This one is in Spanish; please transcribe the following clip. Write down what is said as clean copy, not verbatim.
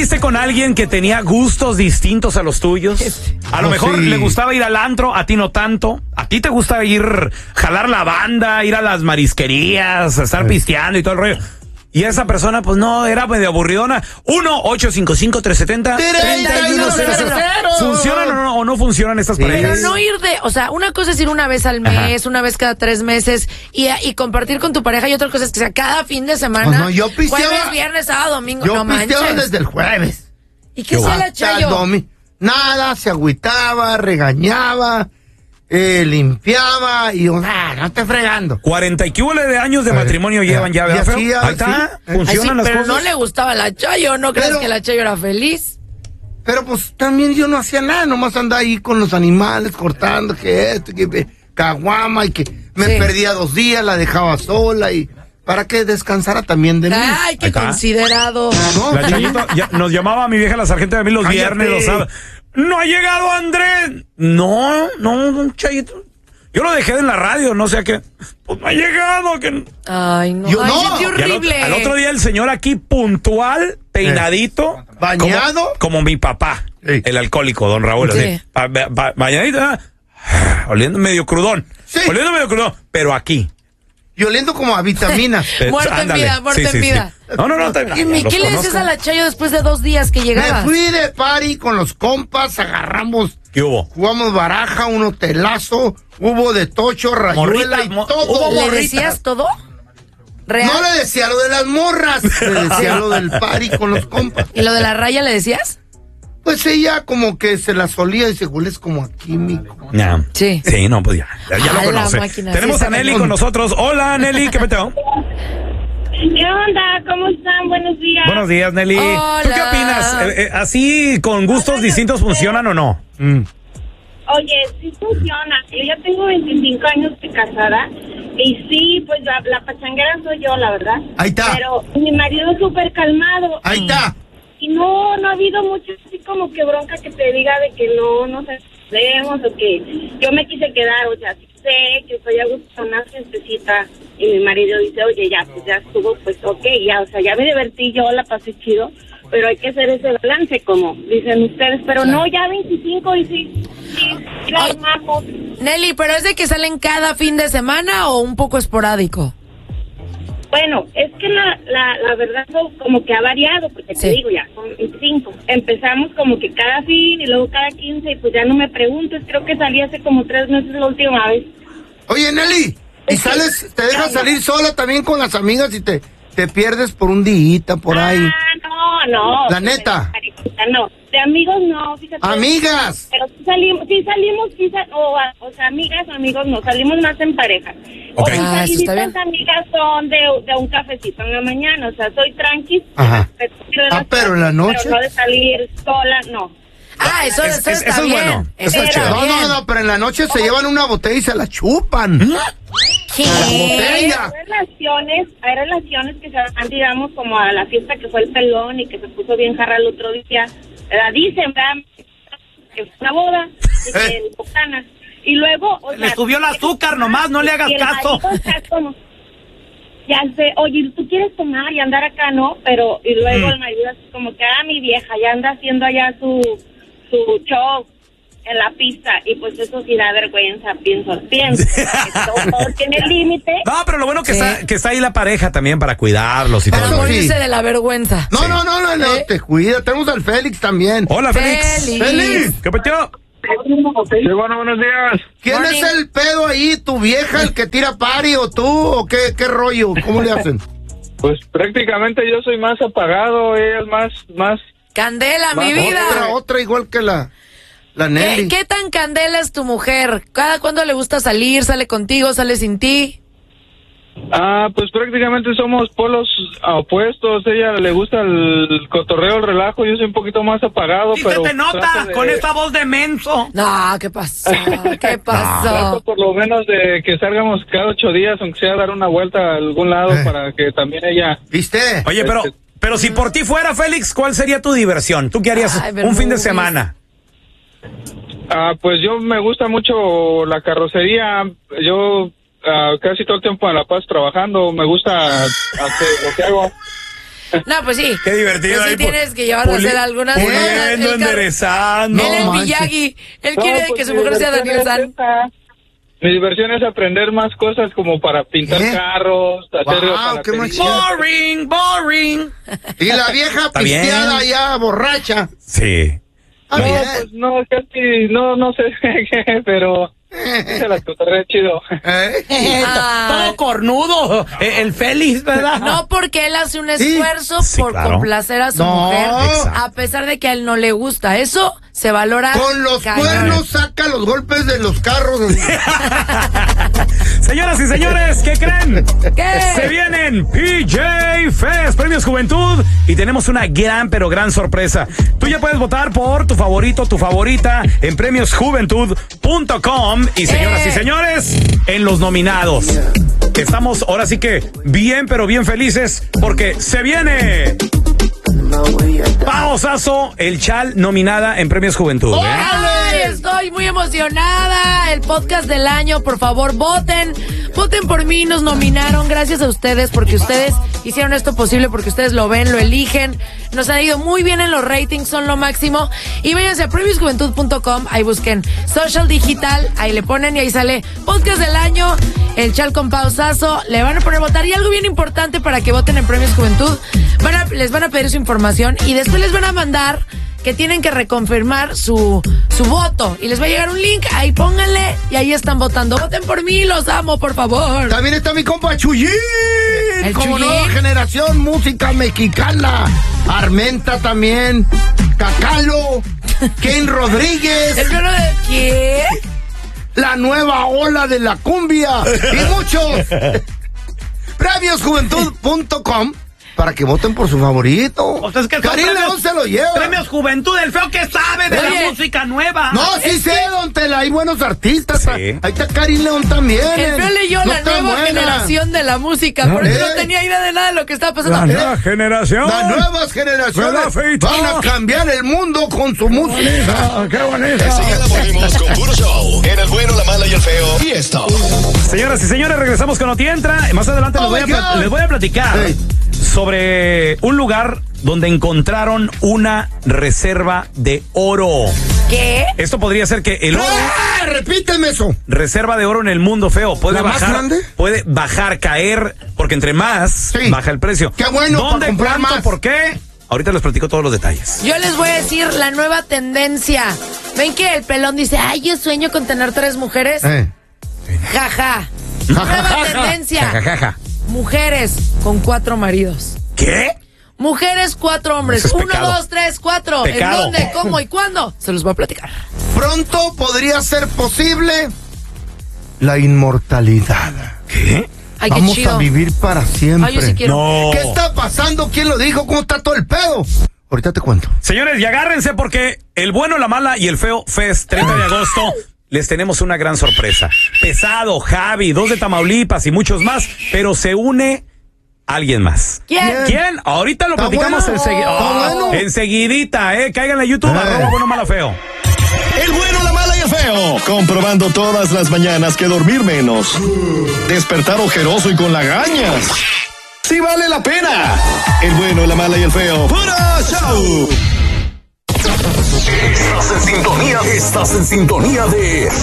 saliste con alguien que tenía gustos distintos a los tuyos? A lo mejor le gustaba ir al antro, a ti no tanto. A ti te gusta jalar la banda, ir a las marisquerías, estar pisteando y todo el rollo. Y esa persona, pues no, era medio aburridona. 1-855-370-3100. ¿Funcionan o no funcionan estas parejas? Pero no o sea, una cosa es ir una vez al mes, una vez cada 3 meses y compartir con tu pareja, y otra cosa es que sea cada fin de semana. No, yo pisteaba. Jueves, viernes, sábado, domingo. Yo no pisteaba manches. desde el jueves. ¿Y qué hacía la Chayo? Nada, se agüitaba, regañaba, limpiaba y yo, no esté fregando. 40 y qué hubo de años de matrimonio llevan ya, ¿verdad? Sí, Ahí está, funcionan las pero cosas. no le gustaba la Chayo, ¿no crees que la Chayo era feliz? Pero pues también yo no hacía nada, nomás andaba ahí con los animales, cortando, que caguama, y que me perdía 2 días, la dejaba sola y para que descansara también de mí. Ay, qué considerado. La Chayita nos llamaba a mi vieja la sargenta de mí los viernes, los sábados. ¡No ha llegado Andrés! No, Chayito. Yo lo dejé en la radio, no sé a qué. Pues no ha llegado. Ay, no. Qué horrible. Al otro día el señor aquí puntual, peinadito. Bañado. Como mi papá, el alcohólico, don Raúl. Sí. Bañadito, oliendo medio crudón. Sí. Oliendo medio crudón, pero aquí. Y oliendo como a vitaminas. Muerte en vida. No. ¿Y qué le dices a la Chayo después de 2 días que llegabas? Me fui de party con los compas, agarramos. ¿Qué hubo? Jugamos baraja, un hotelazo, hubo de tocho, rayuela y todo. ¿Le decías todo? ¿Real? No le decía lo de las morras, le decía lo del party con los compas. ¿Y lo de la raya le decías? Pues ella como que se la solía y se hueles como a químico. No. Sí. Sí, no, pues ya lo conoce. Tenemos a Nelly con nosotros. Hola, Nelly, ¿qué peteo? ¿Qué onda? ¿Cómo están? Buenos días. Buenos días, Nelly. Hola. ¿Tú qué opinas? ¿Así con gustos distintos funcionan o no? Oye, sí funciona. Yo ya tengo 25 años de casada y sí, pues la pachanguera soy yo, la verdad. Ahí está. Pero mi marido es súper calmado. Ahí está. Y no ha habido mucho así como que bronca que te diga de que no nos hacemos o que yo me quise quedar, o sea, sí sé que estoy a gusto con una fiestecita y mi marido dice, oye, ya, pues ya estuvo, pues ok, ya, o sea, ya me divertí, yo la pasé chido, pero hay que hacer ese balance, como dicen ustedes, pero no, ya 25 y sí la armamos. Nelly, ¿pero es de que salen cada fin de semana o un poco esporádico? Bueno, es que la verdad como que ha variado, porque te digo ya, son 25. Empezamos como que cada fin y luego cada 15 y pues ya no me preguntes, creo que salí hace como 3 meses la última vez. Oye, Nelly, ¿y te dejas salir sola también con las amigas y te pierdes por un día por ahí? No. La neta. No, de amigos no, fíjate. ¡Amigas! Pero sí salimos, o sea, amigas, amigos no, salimos más en pareja. Okay. O eso está bien. amigas son de un cafecito en la mañana, o sea, soy tranqui. Ajá. Pero en la noche. Pero no de salir sola, no. Eso está es bien. bueno. Eso es chido. No, pero en la noche se llevan una botella y se la chupan. ¿Qué? Botella. Hay relaciones que se van, digamos, como a la fiesta que fue el pelón y que se puso bien jarra el otro día. Dicen, ¿verdad? Que fue una boda en Bocanas. Y luego, o sea, Le subió el azúcar nomás, no le hagas caso. Ya sé, oye, ¿tú quieres tomar y andar acá, no? Pero, y luego el marido así como que, mi vieja ya anda haciendo allá su show en la pista, y pues eso sí da vergüenza, pienso. Todo tiene límite. No, pero lo bueno que está ahí la pareja también para cuidarlos y todo. Para morirse de la vergüenza. No, te cuida. Tenemos al Félix también. Hola, Félix. Félix. ¿Qué peteo? Sí, bueno, buenos días. ¿Quién es el pedo ahí? ¿Tu vieja, el que tira pari, o tú? ¿O qué rollo? ¿Cómo le hacen? Pues prácticamente yo soy más apagado, ella es más... Candela, mi vida. Otra igual que la Nelly. ¿Qué tan candela es tu mujer? ¿Cada cuándo le gusta salir? ¿Sale contigo? ¿Sale sin ti? Pues prácticamente somos polos opuestos. Ella le gusta el cotorreo, el relajo. Yo soy un poquito más apagado, Sí, pero se te nota con esta voz de menso. No, ¿qué pasó? ¿Qué pasó? Trato por lo menos de que salgamos cada 8 días, aunque sea dar una vuelta a algún lado para que también ella... ¿Viste? Oye, pero si por ti fuera, Félix, ¿cuál sería tu diversión? ¿Tú qué harías un fin de semana? Pues yo me gusta mucho la carrocería. Yo casi todo el tiempo en La Paz trabajando. Me gusta hacer lo que hago. No, pues sí. Qué divertido. Pues sí tienes que llevar a hacer algunas... Puliendo, enderezando. Él es Miyagi. Él quiere que su mujer sea Daniel San. Mi diversión es aprender más cosas como para pintar carros, hacer Boring. Y la vieja pisteada ya, borracha. Sí. No, pues no, casi, no sé qué, pero se las cotorrea chido. Todo cornudo, el feliz, ¿verdad? No, porque él hace un esfuerzo por complacer a su mujer, a pesar de que a él no le gusta. Eso se valora. Con los cuernos saca los golpes de los carros. Señoras y señores, ¿qué creen? ¿Qué? Se vienen PJ Fest, Premios Juventud, y tenemos una gran, pero gran sorpresa. Tú ya puedes votar por tu favorito, tu favorita en premiosjuventud.com. Y señoras y señores, en los nominados. Estamos ahora sí que bien, pero bien felices porque se viene Pao Sasso, el Chal, nominada en Premios Juventud. ¡Ay, estoy muy emocionada! El podcast del año, por favor, voten. Voten por mí, nos nominaron. Gracias a ustedes, porque ustedes hicieron esto posible, porque ustedes lo ven, lo eligen. Nos ha ido muy bien en los ratings, son lo máximo. Y váyanse a premiosjuventud.com, ahí busquen Social Digital, ahí le ponen y ahí sale podcast del año, el Chal con Pao Sasso. Le van a poner a votar. Y algo bien importante para que voten en Premios Juventud, les van a pedir su información y después les van a mandar que tienen que reconfirmar su voto. Y les va a llegar un link, ahí pónganle y ahí están votando. Voten por mí, los amo, por favor. También está mi compa Chuyín, como Chuyín. nueva generación, música mexicana. Armenta también, Cacalo, Ken Rodríguez. ¿El plano de qué? La nueva ola de la cumbia y muchos. Premiosjuventud.com para que voten por su favorito. O sea, es que Karim León se lo lleva. Premios Juventud, el feo que sabe de la música nueva. No, sí sé, don Tela, hay buenos artistas. Sí. Ahí está Karim León también. El feo leyó la nueva generación de la música, por eso no tenía idea de nada de lo que estaba pasando. La nueva generación. Las nuevas generaciones van a cambiar el mundo con su música. ¡Qué bonito! Enseguida volvemos con puro show en El Bueno, la Mala y el Feo. Y esto. Señoras y señores, regresamos con Noti Entra. Más adelante les voy a platicar sobre un lugar donde encontraron una reserva de oro. ¿Qué? Esto podría ser que el oro... Repíteme eso. Reserva de oro en el mundo, feo. Puede ¿La más bajar, grande? puede bajar, caer, porque entre más baja el precio. Qué bueno, ¿Dónde, para comprar cuánto, más? por qué? Ahorita les platico todos los detalles. Yo les voy a decir la nueva tendencia. ¿Ven que el pelón dice, ay, yo sueño con tener 3 mujeres? Jaja. Nueva tendencia. Jajaja. Mujeres con 4 maridos. ¿Qué? Mujeres, 4 hombres. Eso es 1, pecado. 2, 3, 4. ¿En Pecado. dónde, cómo y cuándo? Se los voy a platicar. Pronto podría ser posible la inmortalidad. ¿Qué? Ay, qué Vamos chido. a vivir para siempre. Ay, yo sí quiero. No. ¿Qué está pasando? ¿Quién lo dijo? ¿Cómo está todo el pedo? Ahorita te cuento. Señores, y agárrense porque el bueno, la mala y el feo Fest 30 de agosto les tenemos una gran sorpresa. Pesado, Javi, 2 de Tamaulipas y muchos más, pero se une alguien más. ¿Quién? Ahorita lo Está platicamos bueno. enseguida. Está bueno. Enseguidita, Cáiganle a YouTube, @ bueno, mala, feo. El Bueno, la Mala y el Feo. Comprobando todas las mañanas que dormir menos. Despertar ojeroso y con lagañas. Sí vale la pena. El Bueno, la Mala y el Feo. ¡Puro show! Estás en sintonía de